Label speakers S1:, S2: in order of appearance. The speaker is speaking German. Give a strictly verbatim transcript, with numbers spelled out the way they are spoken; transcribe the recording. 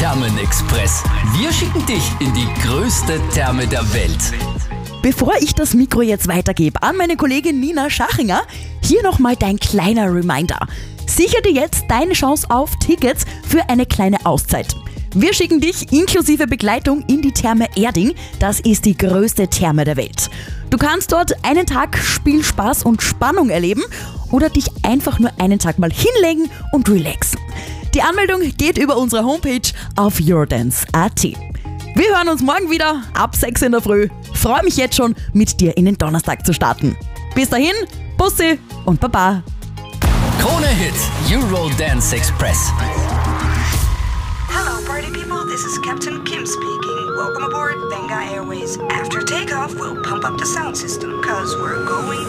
S1: Thermenexpress. Wir schicken dich in die größte Therme der Welt.
S2: Bevor ich das Mikro jetzt weitergebe an meine Kollegin Nina Schachinger, hier nochmal dein kleiner Reminder. Sichere dir jetzt deine Chance auf Tickets für eine kleine Auszeit. Wir schicken dich inklusive Begleitung in die Therme Erding. Das ist die größte Therme der Welt. Du kannst dort einen Tag Spielspaß und Spannung erleben oder dich einfach nur einen Tag mal hinlegen und relaxen. Die Anmeldung geht über unsere Homepage auf eurodance punkt at. Wir hören uns morgen wieder ab sechs in der Früh. Freue mich jetzt schon, mit dir in den Donnerstag zu starten. Bis dahin, Bussi und Baba.
S1: Krone Hit Eurodance Express.
S3: Hello, party people. This is Captain Kim speaking. Welcome aboard Venga Airways. After takeoff, we'll pump up the sound system, cause we're going